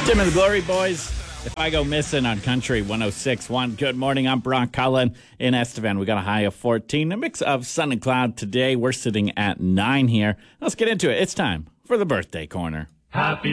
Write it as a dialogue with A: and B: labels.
A: Tim and the Glory Boys. If I go missing on Country 106.1. Good morning. I'm Brock Cullen in Estevan. We got a high of 14. A mix of sun and cloud today. We're sitting at 9 here. Let's get into it. It's time for the birthday corner.
B: Happy